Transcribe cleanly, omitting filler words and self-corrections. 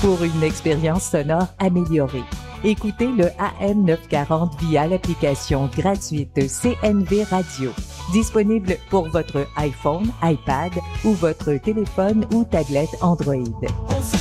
pour une expérience sonore améliorée. Écoutez le AM 940 via l'application gratuite CNV Radio, disponible pour votre iPhone, iPad ou votre téléphone ou tablette Android.